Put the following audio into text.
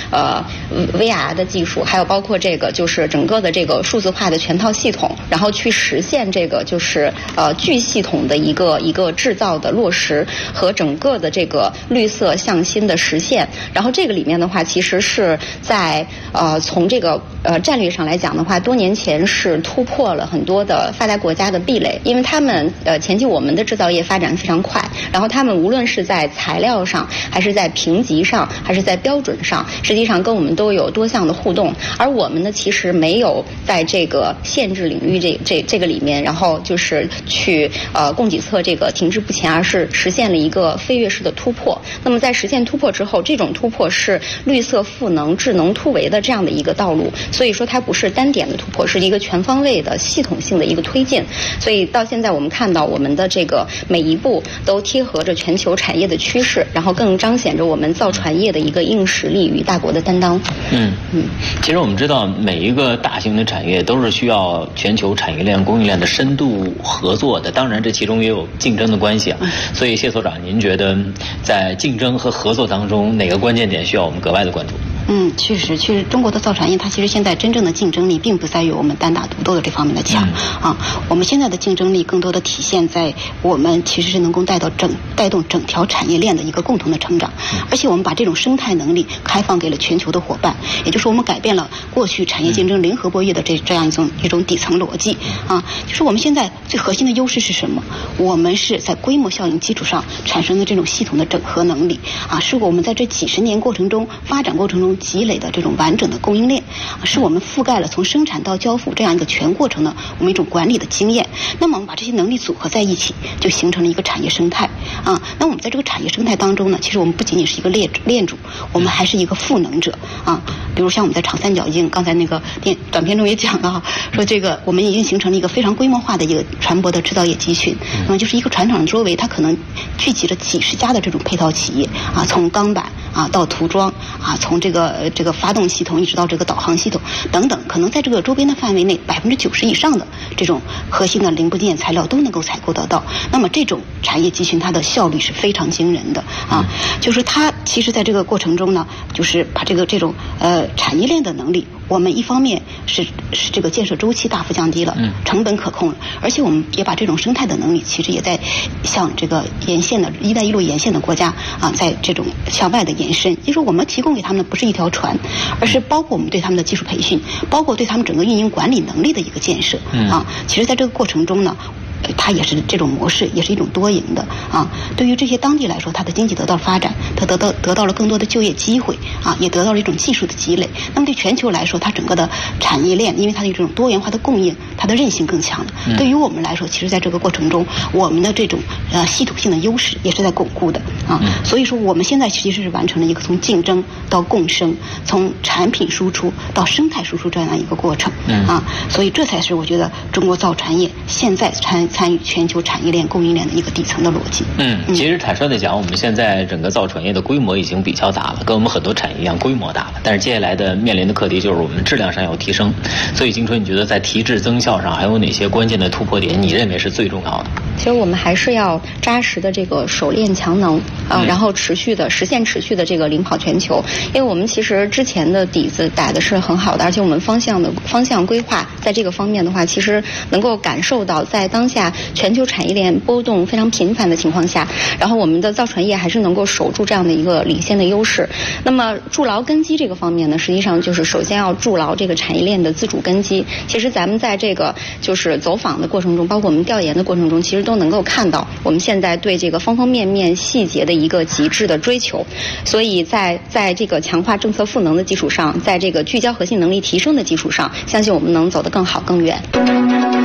VR 的技术，还有包括这个就是整个的这个数字化的全套系统，然后去实现这个就是巨系统的一个制造的落实和整个的这个绿色向心的实现。然后这个里面的话，其实是在从这个战略上来讲的话，多年前是突破了很多的发达国家的壁垒，因为他们前期我们的制造业发展非常快，然后他们无论是在材料上，还是在评级上，还是在标准上，实际上跟我们都有多项的互动。而我们呢，其实没有在这个限制领域这个里面，然后就是去供给侧这个停滞不前，而是实现了一个飞跃式的突破。那么在实现突破之后，这种突破是绿色赋能、智能突围的这样的一个道路，所以说它不是单点的突破，是一个全方位的系统性的一个推进。所以到现在我们看到我们的这个每一步都贴合着全球产业的趋势，然后更彰显着我们造船业的一个硬实力与大国的担当。 其实我们知道每一个大型的产业都是需要全球产业链、供应链的深度合作的，当然这其中也有竞争的关系啊。所以谢所长，您觉得在竞争和合作当中，哪个关键点需要我们格外的关注？ 确实，中国的造船业它其实现在真正的竞争力并不在于我们单打独斗的这方面的强我们现在的竞争力更多的体现在我们其实是能够带动整条产业链的一个共同的成长，而且我们把这种生态能力开放给了全球的伙伴，也就是我们改变了过去产业竞争零和博弈的这样一种底层逻辑就是我们现在最核心的优势是什么？我们是在规模效应基础上产生的这种系统的整合能力是我们在这几十年过程中发展过程中积累的这种完整的供应链是我们覆盖了从生产到交付这样一个全过程的我们一种管理的经验。那么我们把这些能力组合在一起，就形成了一个产业生态那我们在这个产业生态当中呢，其实我们不仅仅是一个链主，我们还是一个赋能者比如像我们在长三角已经刚才那个短片中也讲了说这个我们已经形成了一个非常规模化的一个船舶的制造业集群，那么就是一个船厂周围它可能聚集了几十家的这种配套企业从钢板到涂装从这个发动系统一直到这个导航系统等等，可能在这个周边的范围内90%以上的这种核心的零部件材料都能够采购得到。那么这种产业集群它的效率是非常惊人的就是它其实在这个过程中呢，就是把这种产业链的能力，我们一方面是这个建设周期大幅降低了，成本可控了，而且我们也把这种生态的能力其实也在向这个沿线的一带一路沿线的国家在这种向外的延伸。就是我们提供给他们的不是一条船，而是包括我们对他们的技术培训，包括对他们整个运营管理能力的一个建设其实在这个过程中呢，它也是这种模式，也是一种多赢的对于这些当地来说，它的经济得到发展，它得到了更多的就业机会也得到了一种技术的积累。那么对全球来说，它整个的产业链，因为它的这种多元化的供应，它的韧性更强了。对于我们来说，其实在这个过程中，我们的这种系统性的优势也是在巩固的所以说我们现在其实是完成了一个从竞争到共生，从产品输出到生态输出这样一个过程所以这才是我觉得中国造船业现在参与全球产业链供应链的一个底层的逻辑。 其实坦率的讲，我们现在整个造船业的规模已经比较大了，跟我们很多产业一样规模大了，但是接下来的面临的课题就是我们质量上要提升。所以金春，你觉得在提质增效上还有哪些关键的突破点你认为是最重要的？ 其实我们还是要扎实的这个手链强能然后实现持续的这个领跑全球。因为我们其实之前的底子打的是很好的，而且我们方向规划在这个方面的话，其实能够感受到在当下全球产业链波动非常频繁的情况下，然后我们的造船业还是能够守住这样的一个领先的优势。那么筑牢根基这个方面呢，实际上就是首先要筑牢这个产业链的自主根基。其实咱们在这个就是走访的过程中，包括我们调研的过程中，其实都能够看到我们现在对这个方方面面细节的一个极致的追求。所以在这个强化政策赋能的基础上，在这个聚焦核心能力提升的基础上，相信我们能走得更好更远。